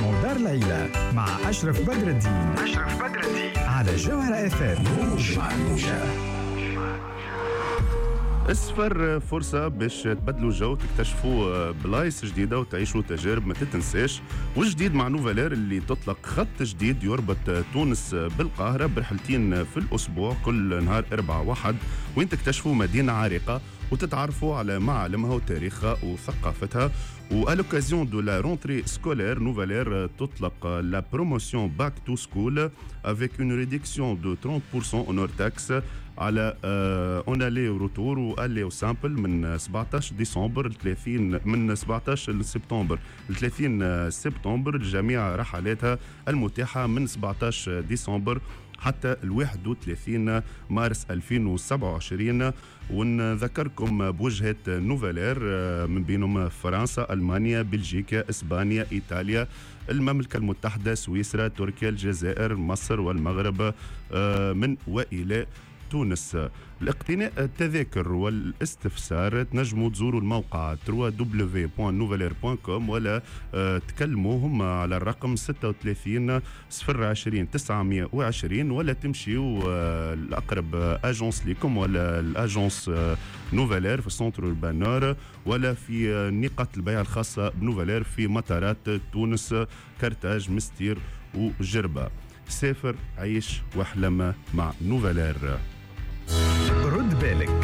إيميسيون دار العيلة مع أشرف بدر الدين على جوهر اف ام. السفر فرصة باش تبدلوا جو، تكتشفوا بلايص جديدة وتعيشوا تجارب ما تتنساش. والجديد مع نوفالير اللي تطلق خط جديد يربط تونس بالقاهرة برحلتين في الأسبوع كل نهار 4/1، وين تكتشفوا مدينة عريقة وتتعرفوا على معالمها وتاريخها وثقافتها. وألوكازيون دو لا رونتري سكولير، نوفالير تطلق لا بروموسيون باك تو سكول avec une réduction de 30% en hors taxe على اون الي وروتور والي وسامبل من 17 ديسمبر ل 30 من 17 سبتمبر ل 30 سبتمبر لجميع رحلاتها المتاحة من 17 ديسمبر حتى ال 31 مارس 2027. ونذكركم بوجهة نوفالير من بينهم فرنسا، ألمانيا، بلجيكا، إسبانيا، إيطاليا، المملكة المتحدة، سويسرا، تركيا، الجزائر، مصر والمغرب من وإلى تونس. لاقتناء التذاكر والاستفسار تنجموا تزوروا الموقع www.nouvelleair.com ولا تكلموهم على الرقم 36 020 920 ولا تمشيوا الأقرب أجنس لكم ولا الأجنس نوفالير في السنتر البانور ولا في نقاط البيع الخاصة بنوفالير في مطارات تونس، كرتاج، مستير وجربة. سافر، عيش واحلم مع نوفالير. رد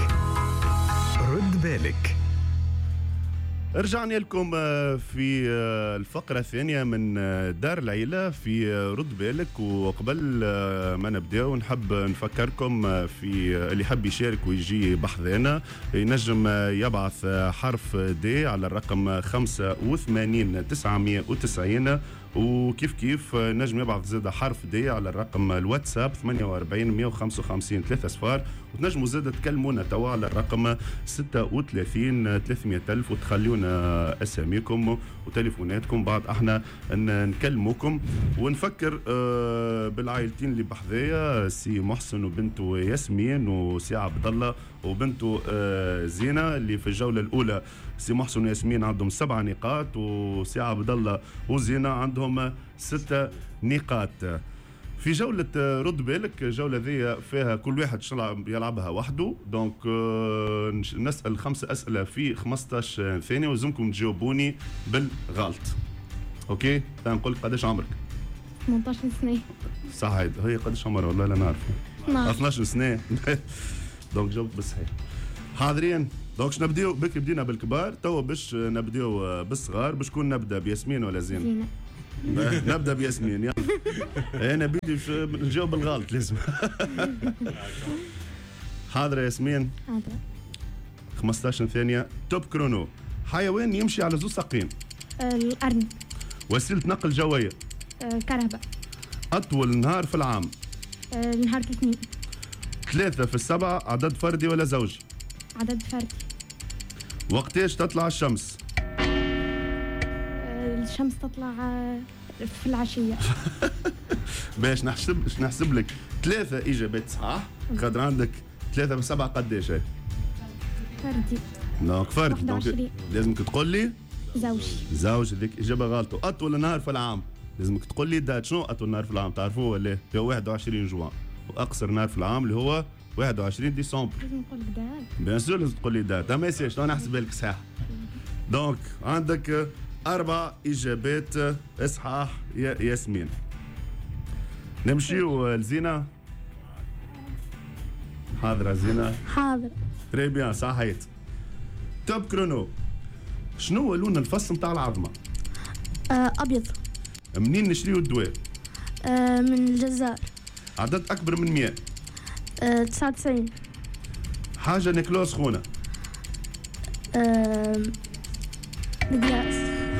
بالك. رجعنا لكم في الفقرة الثانية من دار العيلة في رد بالك. وقبل ما نبدأ نحب نفكركم في اللي يحب يشارك ويجي بحذانا ينجم يبعث حرف دي على الرقم 85 990 وكيف كيف نجم يبعث زادة حرف دي على الرقم الواتساب 48 155 3 صفار. وتنجموا زادة تكلمونا توا على الرقم 36 300 ألف وتخليونا أساميكم وتليفوناتكم بعد احنا نكلموكم. ونفكر بالعائلتين اللي بحذايا، سي محسن وبنته ياسمين وسي عبد الله وبنته زينة اللي في الجولة الأولى. سي محسن وياسمين عندهم 7 نقاط وسي عبد الله وزينة عندهم 6 نقاط. في جولة رد بالك، جولة ذي فيها كل واحد يلعبها وحده. دونك نسأل 5 أسئلة في 15 ثانية ولازمكم تجاوبوني بالغلط. اوكي، نقول لك قداش عمرك؟ 18 سنة. صح، هي قداش عمرها والله لا نعرف. 12 سنة. دونك جاوبت بالصحيح. حاضرين؟ دونك نبداو بك، بدينا بالكبار توا باش نبداو بالصغار. باش كون نبدا بياسمين ولا زينة؟ نبدا بياسمين. يلا انا بدي نجاوب بالغلط لازم. حاضرة ياسمين؟ حاضرة. 15 ثانية. توب كرونو. حيوان يمشي على 2 ساقين. الأرنب. وسيلة نقل جوية. كهرباء. أطول نهار في العام. نهار الاثنين. 3 في 7 عدد فردي ولا زوجي؟ عدد فردي. وقتاش تطلع الشمس؟ الشمس تطلع في العشية. باش نحسب لك 3 إجابات صح، خاطر عندك 3 في 7 قداش هي؟ فردي. دونك فردي، دونك لازمك تقول لي زوج. هذيك إجابة غلط. أطول نهار في العام لازمك تقول لي دات. شنو أطول نهار في العام تعرفوه ولا؟ هو 21 جوان. وأقصر نهار في العام اللي هو 21 ديسمبر. لازم نقول لك دات. بيان سور لازم تقول لي دات. ما يصيرش انا نحسب لك صحيح. دونك عندك 4 إجابات صحاح يا ياسمين. نمشيو لزينة. حاضرة زينة؟ حاضر. تري بيان، صحيت. توب كرونو. شنو هو لون الفص نتاع العظمة؟ أبيض. منين نشريو الدواء؟ من الجزائر. عدد أكبر من 100. 99. حاجة ناكلوها سخونة. مقياس.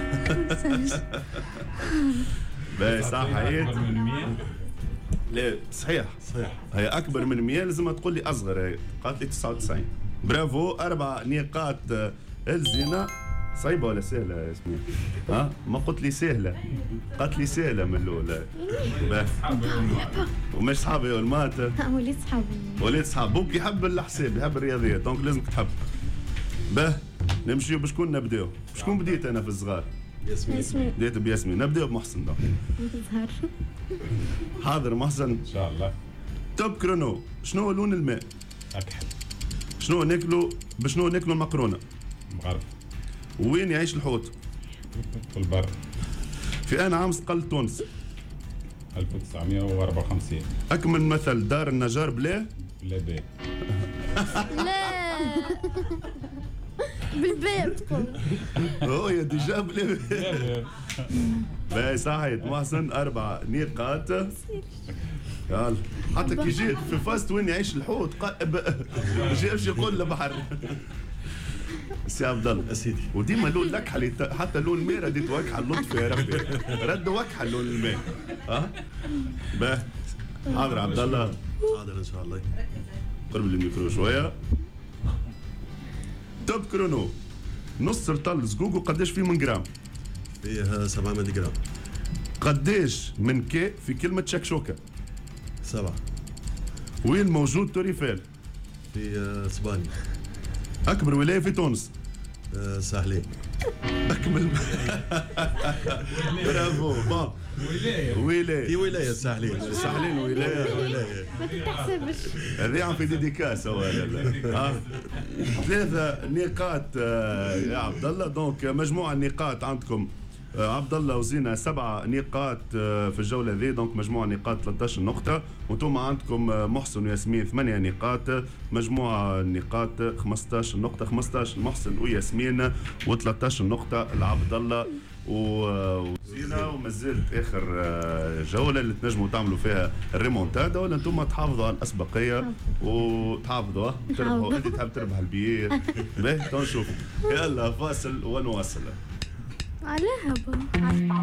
باهي صحيت. لا صحيح هي أكبر من 100 لازم تقول لي أصغر. هي قالت لي 99. برافو. 4 نقاط الزينة. صعيبة ولا سهلة يا ياسمين؟ ما قلت لي سهلة، قالت لي سهلة من الأولى. ومش صحابي والمات. وليد صحابي. وليد صحاب. بوك يحب الحساب، يحب الرياضيات، دونك لازمك تحب. نمشيو بشكون نبداو؟ بشكون بديت أنا في الصغار؟ ياسمين. بديت بياسمين. نبدأ بمحسن ده. زهر. حاضر محسن. ان شاء الله. توب كرونو. شنو هو لون الماء؟ اكحل. شنو ناكلوا المقرونه؟ مغرب. وين يعيش الحوت؟ في البر. في أنا عام استقلت تونس؟ 1954. أكمل مثل دار النجار بلا باب. لا بالباب تقول. هو يا ديجا بلا باب. باب. باهي صحيت محسن 4 نقاط. يلا حتى كي جيت في فاست وين يعيش الحوت جابش يقول البحر. سي عبد الله سيدي. وديما لون الكحل حتى لون الماء رديت وكحل لطف يا ربي رد وكحل لون الماء. باه حاضر عبد الله. حاضر ان شاء الله. قرب الميكرو شويه. توب كرونو. نص رطل زقوق قداش فيه من جرام؟ فيه 700 جرام. قداش من كي في كلمة شكشوكة؟ 7. وين موجود توريفيل؟ في اسبانيا. أكبر ولاية في تونس؟ ساحلين. أكمل. برافو بون. ولاية. في ولاية ساحلين. ساحلين ولاية. ما تتحسبش. هذه عم في ديديكاس هو 3 نقاط يا عبد الله. دونك مجموع النقاط عندكم عبد الله وزينة 7 نقاط في الجولة ذي. دونك مجموع نقاط 13 نقطة. وانتم عندكم محسن وياسمين 8 نقاط. مجموع النقاط 15 نقطة. 15 محسن وياسمين و13 نقطة لعبد الله وزينة. ومازالت اخر جولة اللي تنجموا تعملوا فيها الريمونتادا ولا انتم تحافظوا على الاسبقية وتحافظوا تربحوا. انت تحب تربح البيير. باهي تو نشوف. يلا فاصل ونواصل. عليها با.